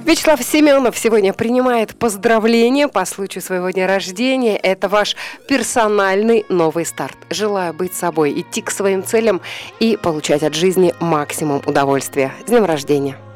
Вячеслав Семенов сегодня принимает поздравления по случаю своего дня рождения. Это ваш персональный новый старт. Желаю быть собой, идти к своим целям и получать от жизни максимум удовольствия. С днем рождения!